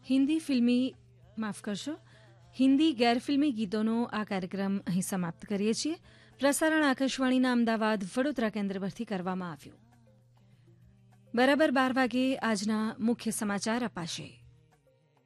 હિન્દી ગેરફિલ્મી ગીતોનો આ કાર્યક્રમ અહીં સમાપ્ત કરીએ છીએ. પ્રસારણ આકાશવાણીના અમદાવાદ વડોદરા કેન્દ્ર પરથી કરવામાં આવ્યું. બરાબર 12 વાગે આજના મુખ્ય સમાચાર અપાશે.